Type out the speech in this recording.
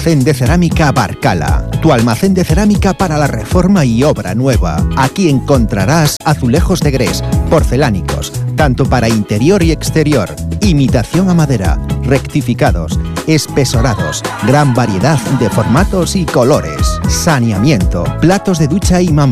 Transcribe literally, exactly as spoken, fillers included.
Almacén de Cerámica Barcala, tu almacén de cerámica para la reforma y obra nueva. Aquí encontrarás azulejos de grés, porcelánicos, tanto para interior y exterior, imitación a madera, rectificados, espesorados, gran variedad de formatos y colores, saneamiento, platos de ducha y mampostería.